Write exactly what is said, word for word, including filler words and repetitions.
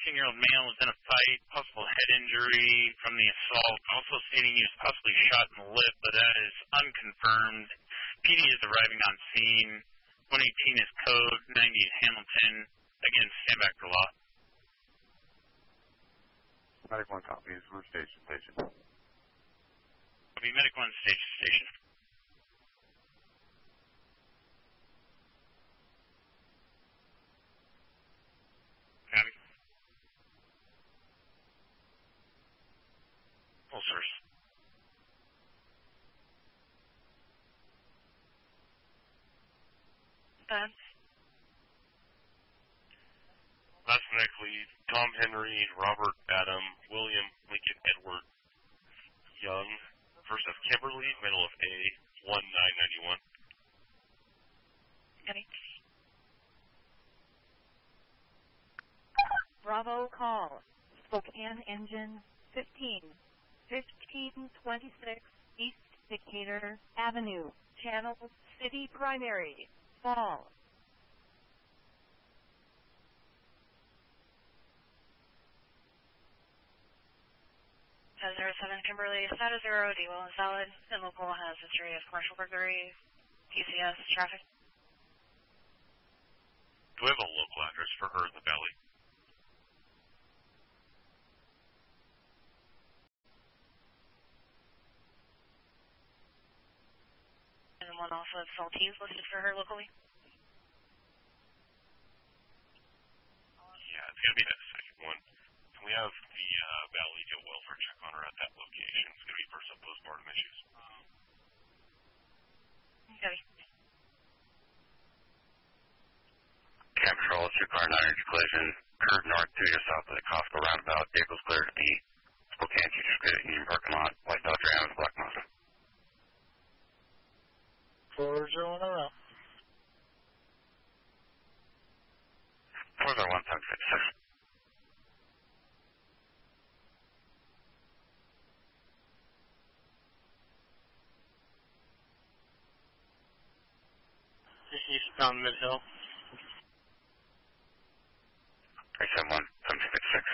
nineteen-year-old male was in a fight, possible head injury from the assault, also stating he was possibly shot in the lip, but that is unconfirmed. P D is arriving on scene. one eighteen is code, ninety is Hamilton. Again, stand back for law. Medic one copies, we're station, station. Copy, Medic one, station, station. Copy. Full source. Ben. Last medic lead, Tom Henry, Robert Adam, William Lincoln Edward Young, first of Kimberly, middle of A, one nine ninety-one. Copy. Bravo call. Spokane engine fifteen. fifteen twenty-six East Decatur Avenue. Channel City Primary. Fall. zero seven Kimberly, status zero, D well and solid, and local has history of commercial burglary, P C S, traffic. Do we have a local address for her in the valley? And one also has Saltese listed for her locally. Yeah, it's going to be that second one. Can we have the uh, Valley do a welfare check on her at that location? It's going to be for some postmortem issues. Copy. Camp Patrol, two car nine inch collision, curve north to just south of the Costco roundabout, vehicles cleared to the Spokane Teachers Credit Union parking lot, white Dodge Ram with black Mazda. four zero one around. four zero one seven six six. Eastbound Mid-Hill. three seven one.